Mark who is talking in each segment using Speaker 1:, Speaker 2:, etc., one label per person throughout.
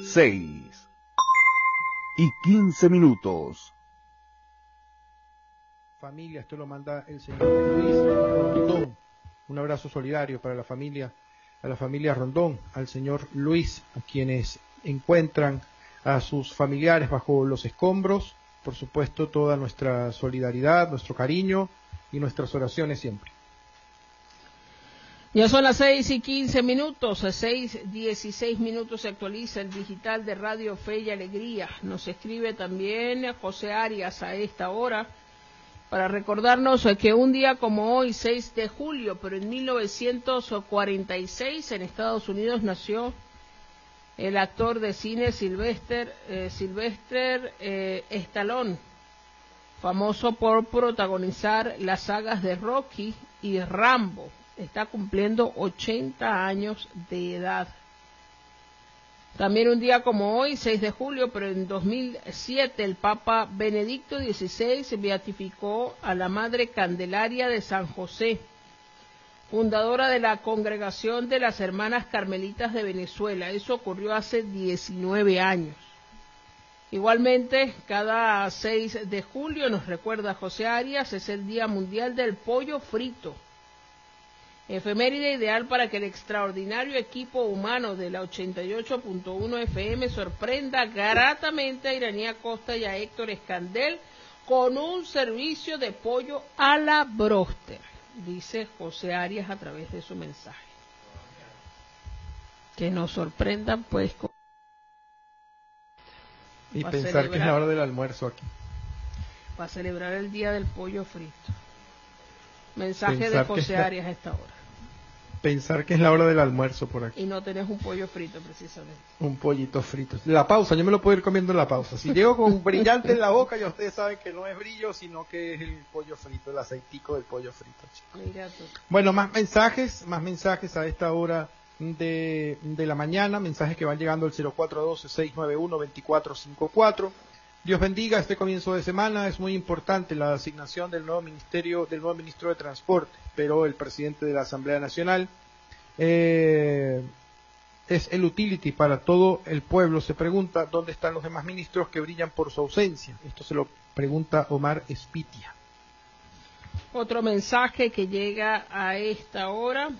Speaker 1: 6:15.
Speaker 2: Familia, esto lo manda el señor Luis Rondón. Un abrazo solidario para la familia, a la familia Rondón, al señor Luis, a quienes encuentran a sus familiares bajo los escombros. Por supuesto, toda nuestra solidaridad, nuestro cariño y nuestras oraciones siempre.
Speaker 3: Ya son las 6:15, 6:16 se actualiza el digital de Radio Fe y Alegría. Nos escribe también José Arias a esta hora para recordarnos que un día como hoy, 6 de julio, pero en 1946 en Estados Unidos nació el actor de cine Sylvester Stallone, famoso por protagonizar las sagas de Rocky y Rambo. Está cumpliendo 80 años de edad. También un día como hoy, 6 de julio, pero en 2007, el Papa Benedicto XVI beatificó a la Madre Candelaria de San José, fundadora de la Congregación de las Hermanas Carmelitas de Venezuela. Eso ocurrió hace 19 años. Igualmente, cada 6 de julio, nos recuerda José Arias, es el Día Mundial del Pollo Frito. Efeméride ideal para que el extraordinario equipo humano de la 88.1 FM sorprenda gratamente a Iranía Costa y a Héctor Escandel con un servicio de pollo a la bróster, dice José Arias a través de su mensaje. Que nos sorprendan pues con...
Speaker 2: Y pensar que es la hora del almuerzo aquí.
Speaker 3: Para celebrar el Día del Pollo Frito. Mensaje de José Arias a esta hora.
Speaker 2: Pensar que es la hora del almuerzo por aquí.
Speaker 3: Y no tenés un pollo frito, precisamente.
Speaker 2: Un pollito frito. La pausa, yo me lo puedo ir comiendo en la pausa. Si llego con brillante en la boca, ya ustedes saben que no es brillo, sino que es el pollo frito, el aceitico del pollo frito, chicos.
Speaker 3: Mira tú.
Speaker 2: Bueno, más mensajes a esta hora de la mañana, mensajes que van llegando al 0412-691-2454. Dios bendiga este comienzo de semana. Es muy importante la asignación del nuevo ministro de Transporte, pero el presidente de la Asamblea Nacional es el utility para todo el pueblo. Se pregunta dónde están los demás ministros que brillan por su ausencia. Esto se lo pregunta Omar Espitia.
Speaker 3: Otro mensaje que llega a esta hora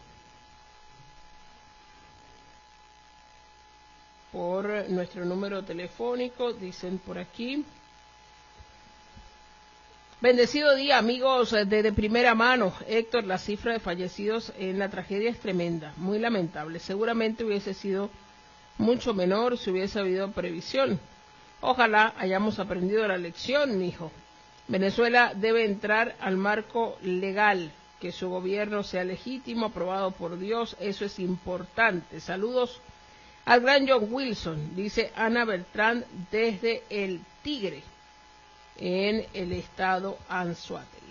Speaker 3: por nuestro número telefónico, dicen por aquí. Bendecido día, amigos de primera mano. Héctor, la cifra de fallecidos en la tragedia es tremenda, muy lamentable. Seguramente hubiese sido mucho menor si hubiese habido previsión. Ojalá hayamos aprendido la lección, mijo. Venezuela debe entrar al marco legal, que su gobierno sea legítimo, aprobado por Dios, eso es importante. Saludos al gran John Wilson, dice Ana Beltrán desde El Tigre, en el estado Anzoátegui.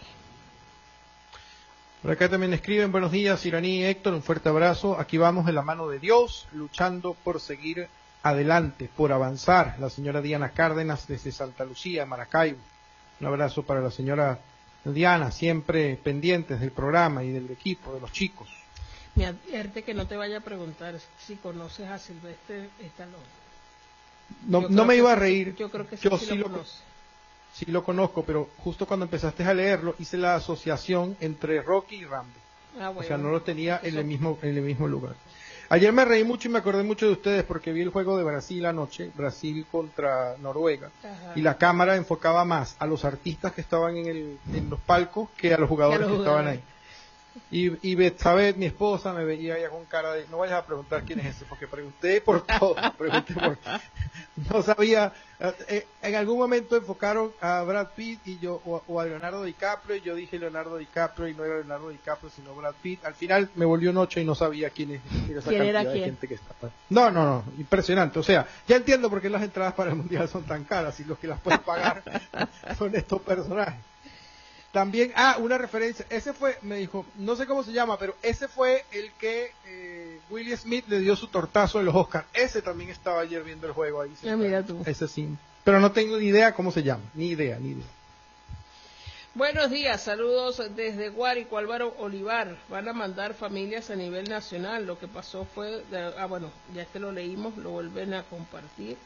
Speaker 2: Por acá también escriben, buenos días Iraní y Héctor, un fuerte abrazo. Aquí vamos de la mano de Dios, luchando por seguir adelante, por avanzar. La señora Diana Cárdenas desde Santa Lucía, Maracaibo. Un abrazo para la señora Diana, siempre pendientes del programa y del equipo, de los chicos.
Speaker 3: Me advierte que no te vaya a preguntar si conoces a Sylvester Stallone.
Speaker 2: No me iba a reír.
Speaker 3: Yo creo que
Speaker 2: yo
Speaker 3: sí lo conoce.
Speaker 2: Sí lo conozco, pero justo cuando empezaste a leerlo hice la asociación entre Rocky y Rambo.
Speaker 3: Bueno,
Speaker 2: o sea, no lo tenía en el mismo lugar. Ayer me reí mucho y me acordé mucho de ustedes porque vi el juego de Brasil anoche, Brasil contra Noruega. Ajá. Y la cámara enfocaba más a los artistas que estaban en los palcos que a los jugadores que estaban ahí. Y Betsabeth, mi esposa, me veía ya con cara de, no vayas a preguntar quién es ese, porque pregunté por todo, no sabía, en algún momento enfocaron a Brad Pitt y yo, o a Leonardo DiCaprio, y yo dije Leonardo DiCaprio y no era Leonardo DiCaprio sino Brad Pitt. Al final me volvió noche y no sabía quién era esa cantidad de gente que está. No, impresionante. O sea, ya entiendo por qué las entradas para el Mundial son tan caras y los que las pueden pagar son estos personajes. También, una referencia, ese fue, me dijo, no sé cómo se llama, pero ese fue el que Will Smith le dio su tortazo en los Oscars. Ese también estaba ayer viendo el juego ahí.
Speaker 3: Mira tú.
Speaker 2: Ese sí, pero no tengo ni idea cómo se llama, ni idea.
Speaker 3: Buenos días, saludos desde Guárico, Álvaro Olivar. Van a mandar familias a nivel nacional. Lo que pasó fue, bueno, ya lo leímos, lo vuelven a compartir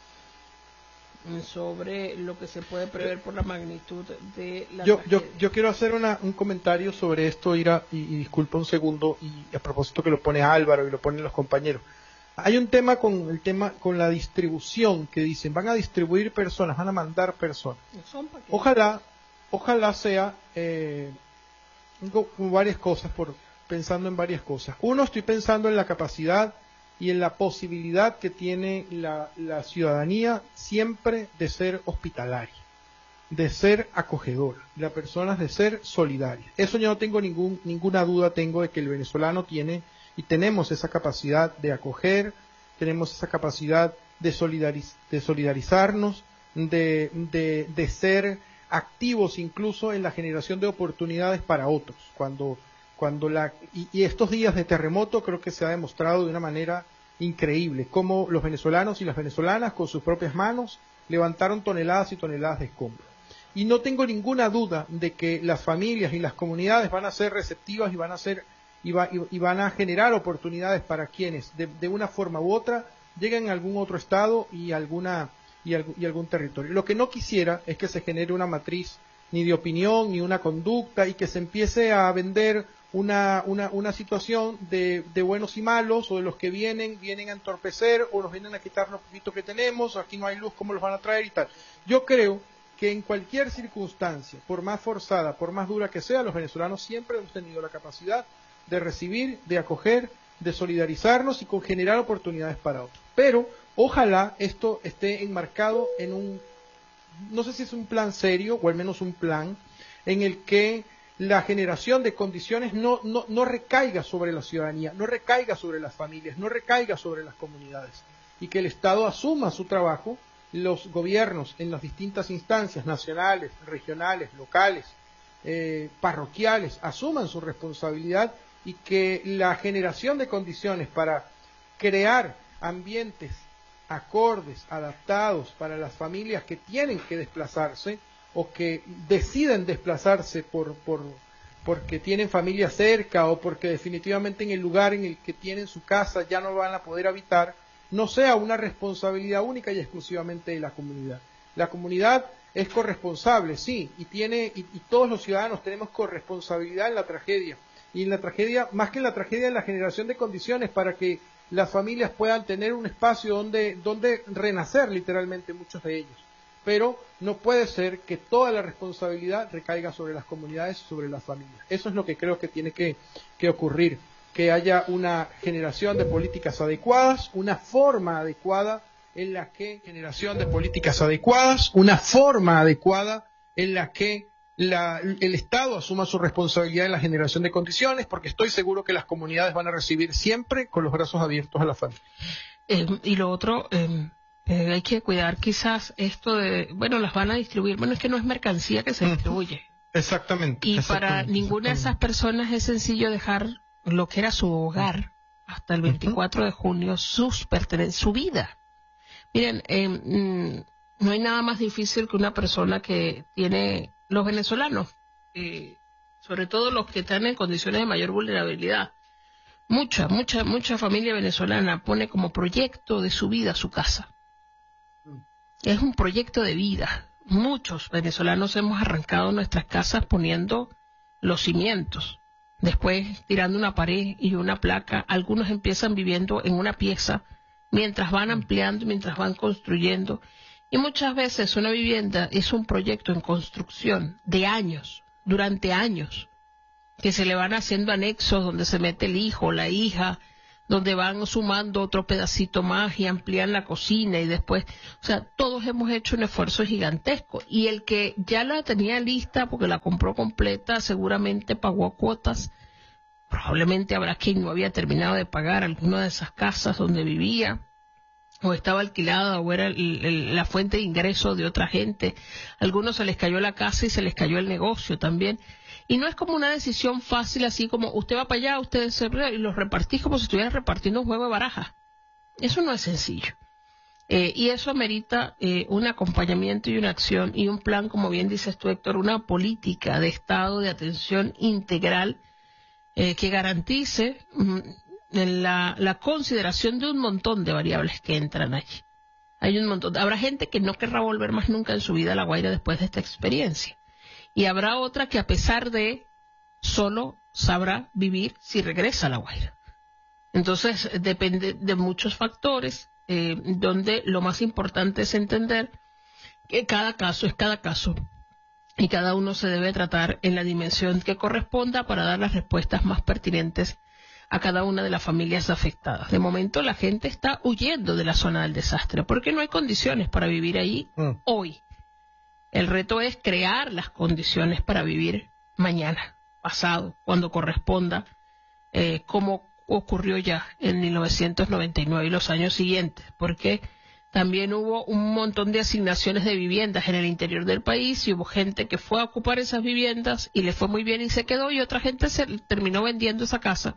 Speaker 3: sobre lo que se puede prever por la magnitud de la
Speaker 2: yo quiero hacer un comentario sobre esto, Ira, y disculpa un segundo, y a propósito que lo pone Álvaro y lo ponen los compañeros. Hay un tema con la distribución, que dicen, van a distribuir personas, van a mandar personas. Ojalá sea varias cosas, pensando en varias cosas. Uno, estoy pensando en la capacidad y en la posibilidad que tiene la ciudadanía siempre de ser hospitalaria, de ser acogedora, las personas de ser solidarias. Eso yo no tengo ninguna duda tengo de que el venezolano tiene y tenemos esa capacidad de acoger, tenemos esa capacidad de solidarizarnos, de ser activos incluso en la generación de oportunidades para otros. Y estos días de terremoto creo que se ha demostrado de una manera increíble cómo los venezolanos y las venezolanas con sus propias manos levantaron toneladas y toneladas de escombros. Y no tengo ninguna duda de que las familias y las comunidades van a ser receptivas y van a generar oportunidades para quienes de una forma u otra lleguen a algún otro estado y algún territorio. Lo que no quisiera es que se genere una matriz ni de opinión ni una conducta y que se empiece a vender una situación de buenos y malos, o de los que vienen a entorpecer o nos vienen a quitar lo poquito que tenemos, aquí no hay luz, ¿cómo los van a traer y tal? Yo creo que en cualquier circunstancia, por más forzada, por más dura que sea, los venezolanos siempre hemos tenido la capacidad de recibir, de acoger, de solidarizarnos y con generar oportunidades para otros. Pero ojalá esto esté enmarcado en no sé si es un plan serio, o al menos un plan, en el que la generación de condiciones no recaiga sobre la ciudadanía, no recaiga sobre las familias, no recaiga sobre las comunidades, y que el Estado asuma su trabajo, los gobiernos en las distintas instancias nacionales, regionales, locales, parroquiales, asuman su responsabilidad, y que la generación de condiciones para crear ambientes acordes, adaptados para las familias que tienen que desplazarse o que deciden desplazarse porque tienen familia cerca o porque definitivamente en el lugar en el que tienen su casa ya no van a poder habitar, no sea una responsabilidad única y exclusivamente de la comunidad. La comunidad es corresponsable, sí, y todos los ciudadanos tenemos corresponsabilidad en la tragedia, y en la tragedia, más que en la tragedia, en la generación de condiciones para que las familias puedan tener un espacio donde renacer literalmente muchos de ellos. Pero no puede ser que toda la responsabilidad recaiga sobre las comunidades, sobre las familias. Eso es lo que creo que tiene que ocurrir, que haya una generación de políticas adecuadas, una forma adecuada en la que el Estado asuma su responsabilidad en la generación de condiciones, porque estoy seguro que las comunidades van a recibir siempre con los brazos abiertos a la familia.
Speaker 3: Y lo otro, hay que cuidar quizás esto las van a distribuir, es que no es mercancía que se distribuye.
Speaker 2: Exactamente.
Speaker 3: Y para ninguna de esas personas es sencillo dejar lo que era su hogar hasta el 24 de junio, sus pertenencias, su vida. Miren, no hay nada más difícil que una persona que tiene... Los venezolanos, sobre todo los que están en condiciones de mayor vulnerabilidad, mucha familia venezolana pone como proyecto de su vida su casa. Es un proyecto de vida. Muchos venezolanos hemos arrancado nuestras casas poniendo los cimientos, después tirando una pared y una placa. Algunos empiezan viviendo en una pieza mientras van ampliando, mientras van construyendo. Y muchas veces una vivienda es un proyecto en construcción de años, durante años, que se le van haciendo anexos donde se mete el hijo o la hija, donde van sumando otro pedacito más y amplían la cocina y después, todos hemos hecho un esfuerzo gigantesco. Y el que ya la tenía lista porque la compró completa, seguramente pagó cuotas. Probablemente habrá quien no había terminado de pagar alguna de esas casas donde vivía, o estaba alquilada, o era la fuente de ingreso de otra gente. A algunos se les cayó la casa y se les cayó el negocio también. Y no es como una decisión fácil, así como usted va para allá, y los repartís como si estuvieran repartiendo un juego de baraja. Eso no es sencillo. Y eso amerita un acompañamiento y una acción y un plan, como bien dices tú, Héctor, una política de Estado de atención integral que garantice la consideración de un montón de variables que entran allí. Hay un montón. Habrá gente que no querrá volver más nunca en su vida a La Guaira después de esta experiencia. Y habrá otra que, a pesar de, solo sabrá vivir si regresa a La Guaira. Entonces, depende de muchos factores, donde lo más importante es entender que cada caso es cada caso y cada uno se debe tratar en la dimensión que corresponda para dar las respuestas más pertinentes a cada una de las familias afectadas. De momento la gente está huyendo de la zona del desastre porque no hay condiciones para vivir ahí hoy. El reto es crear las condiciones para vivir mañana, pasado, cuando corresponda, como ocurrió ya en 1999 y los años siguientes, porque también hubo un montón de asignaciones de viviendas en el interior del país y hubo gente que fue a ocupar esas viviendas y le fue muy bien y se quedó, y otra gente se terminó vendiendo esa casa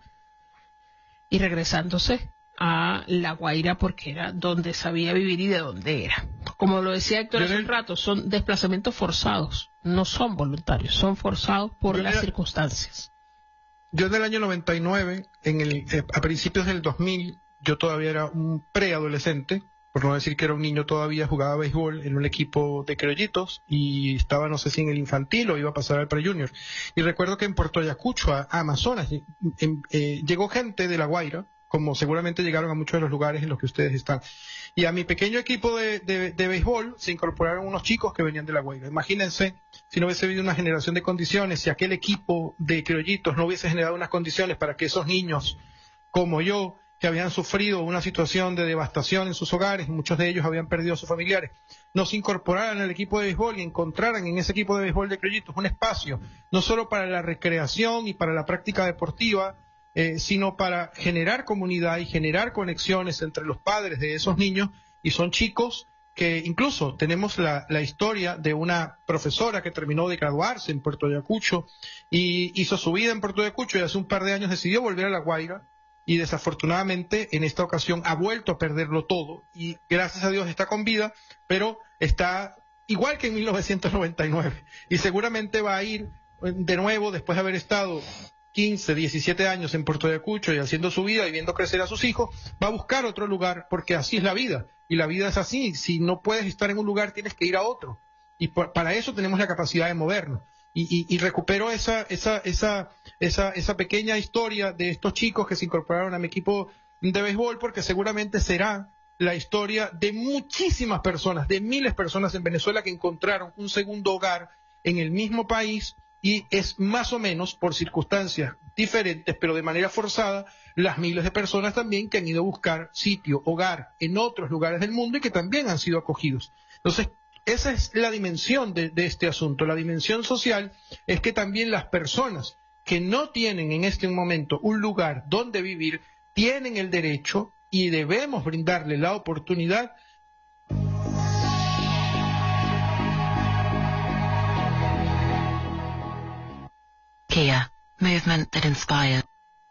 Speaker 3: y regresándose a La Guaira porque era donde sabía vivir y de dónde era. Como lo decía Héctor hace un rato, son desplazamientos forzados, no son voluntarios, son forzados por las circunstancias.
Speaker 2: Yo en el año 99, a principios del 2000, yo todavía era un preadolescente, por no decir que era un niño todavía, jugaba béisbol en un equipo de criollitos y estaba, no sé si en el infantil o iba a pasar al pre-junior. Y recuerdo que en Puerto Ayacucho, a Amazonas, llegó gente de La Guaira, como seguramente llegaron a muchos de los lugares en los que ustedes están. Y a mi pequeño equipo de béisbol se incorporaron unos chicos que venían de La Guaira. Imagínense si no hubiese habido una generación de condiciones, si aquel equipo de criollitos no hubiese generado unas condiciones para que esos niños, como yo, que habían sufrido una situación de devastación en sus hogares, muchos de ellos habían perdido a sus familiares, no se incorporaran al equipo de béisbol y encontraran en ese equipo de béisbol de criollitos un espacio, no solo para la recreación y para la práctica deportiva, sino para generar comunidad y generar conexiones entre los padres de esos niños, y son chicos que incluso tenemos la historia de una profesora que terminó de graduarse en Puerto Ayacucho y hizo su vida en Puerto Ayacucho y hace un par de años decidió volver a La Guaira y desafortunadamente en esta ocasión ha vuelto a perderlo todo y gracias a Dios está con vida, pero está igual que en 1999 y seguramente va a ir de nuevo después de haber estado 15, 17 años en Puerto Ayacucho y haciendo su vida y viendo crecer a sus hijos, va a buscar otro lugar porque así es la vida. Y la vida es así. Si no puedes estar en un lugar, tienes que ir a otro. Y para eso tenemos la capacidad de movernos. Y recupero esa pequeña historia de estos chicos que se incorporaron a mi equipo de béisbol porque seguramente será la historia de muchísimas personas, de miles de personas en Venezuela que encontraron un segundo hogar en el mismo país. Y es más o menos por circunstancias diferentes, pero de manera forzada, las miles de personas también que han ido a buscar sitio, hogar en otros lugares del mundo y que también han sido acogidos. Entonces, esa es la dimensión de este asunto. La dimensión social es que también las personas que no tienen en este momento un lugar donde vivir, tienen el derecho y debemos brindarle la oportunidad
Speaker 1: Kia, movement that inspires.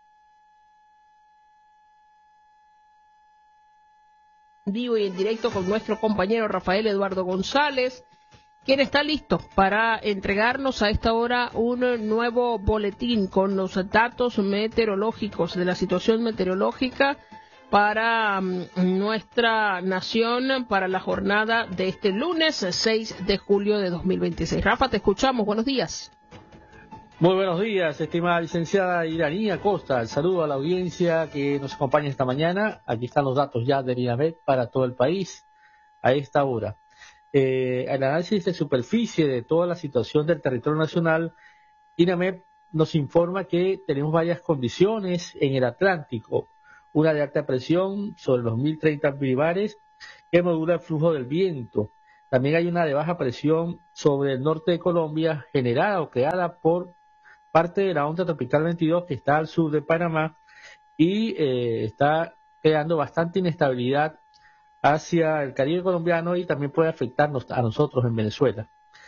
Speaker 3: Vivo y en directo con nuestro compañero Rafael Eduardo González, quien está listo para entregarnos a esta hora un nuevo boletín con los datos meteorológicos de la situación meteorológica para nuestra nación para la jornada de este lunes 6 de julio de 2026. Rafa, te escuchamos. Buenos días.
Speaker 4: Muy buenos días, estimada licenciada Iranía Costa. El saludo a la audiencia que nos acompaña esta mañana. Aquí están los datos ya del INAMED para todo el país a esta hora. El análisis de superficie de toda la situación del territorio nacional, INAMED nos informa que tenemos varias condiciones en el Atlántico. Una de alta presión sobre los 1030 milibares que modula el flujo del viento. También hay una de baja presión sobre el norte de Colombia generada o creada por parte de la onda tropical 22 que está al sur de Panamá y está creando bastante inestabilidad hacia el Caribe colombiano y también puede afectarnos a nosotros en Venezuela.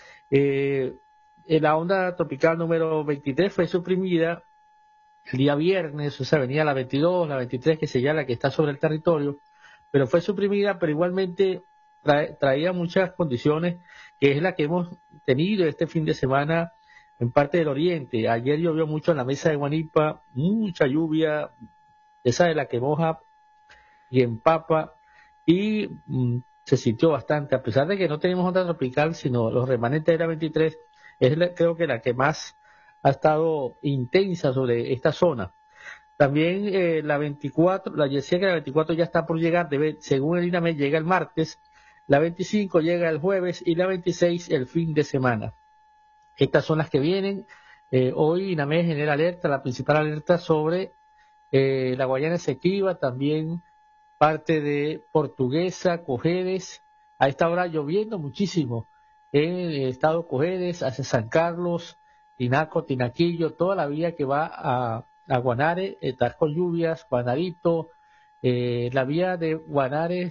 Speaker 4: La onda tropical número 23 fue suprimida el día viernes, o sea, venía la 22, la 23 que sería la que está sobre el territorio, pero fue suprimida, pero igualmente traía muchas condiciones, que es la que hemos tenido este fin de semana en parte del oriente. Ayer llovió mucho en la mesa de Guanipa, mucha lluvia, esa de la que moja y empapa, y se sintió bastante, a pesar de que no tenemos onda tropical, sino los remanentes de la 23, creo que la que más ha estado intensa sobre esta zona. También la 24, la decía que la 24 ya está por llegar, según el INAMED llega el martes, la 25 llega el jueves y la 26 el fin de semana. Estas son las que vienen. Hoy INAMED genera alerta, la principal alerta sobre la Guayana Esequiba, también parte de Portuguesa, Cojedes. A esta hora lloviendo muchísimo en el estado Cojedes, hacia San Carlos, Tinaco, Tinaquillo, toda la vía que va a Guanare, está con lluvias, Guanarito, la vía de Guanare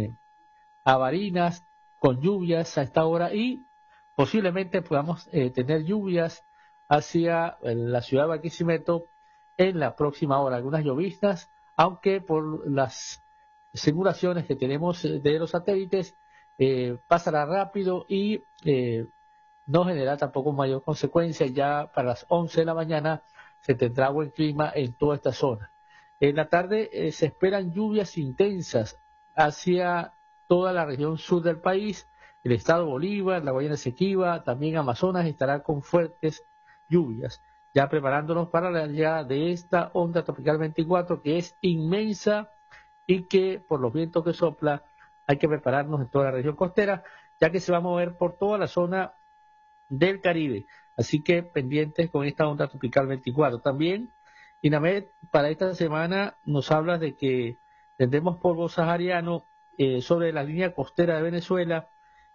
Speaker 4: a Barinas con lluvias a esta hora, y posiblemente podamos tener lluvias hacia la ciudad de Barquisimeto en la próxima hora, algunas llovistas, aunque por las simulaciones que tenemos de los satélites pasará rápido y no genera tampoco mayor consecuencia. Ya para las 11 de la mañana se tendrá buen clima en toda esta zona. En la tarde se esperan lluvias intensas hacia toda la región sur del país, el estado Bolívar, la Guayana Esequiba, también Amazonas estará con fuertes lluvias, ya preparándonos para la llegada de esta onda tropical 24, que es inmensa y que por los vientos que sopla hay que prepararnos en toda la región costera, ya que se va a mover por toda la zona del Caribe. Así que pendientes con esta onda tropical 24. También INAMED para esta semana nos habla de que tendremos polvo sahariano sobre la línea costera de Venezuela,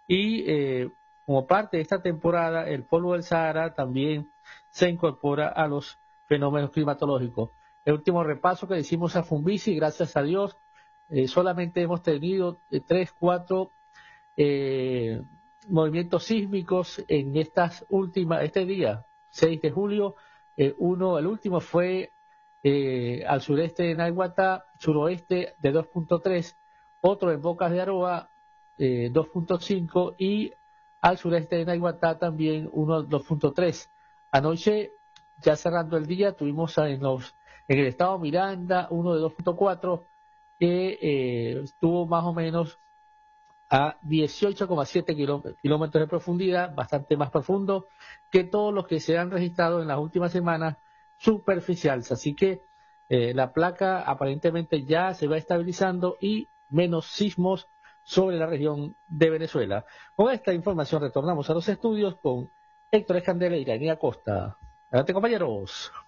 Speaker 4: y como parte de esta temporada el polvo del Sahara también se incorpora a los fenómenos climatológicos. El último repaso que le hicimos a Fumbisi, gracias a Dios, solamente hemos tenido 3-4 movimientos sísmicos en este día, 6 de julio. El último fue al sureste de Naiguatá, suroeste de 2.3, otro en Bocas de Aroa, 2.5, y al sureste de Naiguatá también uno 2.3. Anoche, ya cerrando el día, tuvimos en el estado Miranda uno de 2.4 que estuvo más o menos a 18,7 kilómetros de profundidad, bastante más profundo que todos los que se han registrado en las últimas semanas superficiales. Así que la placa aparentemente ya se va estabilizando y menos sismos sobre la región de Venezuela. Con esta información retornamos a los estudios con Héctor Escandela y Iranía Costa. Adelante, compañeros.